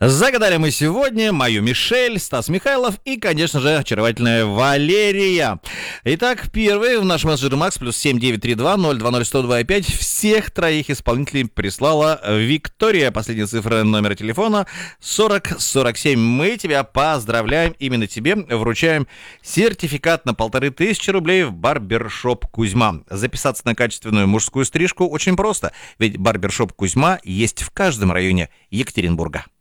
Загадали мы сегодня мою Мишель, Стас Михайлов и, конечно же, очаровательная Валерия. Итак, первый в наш мессенджер Макс +7 932 020 102 всех троих исполнителей прислала Виктория. Последняя цифра номера телефона 4047. Мы тебя поздравляем, именно тебе вручаем сертификат на 1500 рублей в барбершоп Кузьма. Записаться на качественную мужскую стрижку очень просто, ведь барбершоп Кузьма есть в каждом районе Екатеринбурга.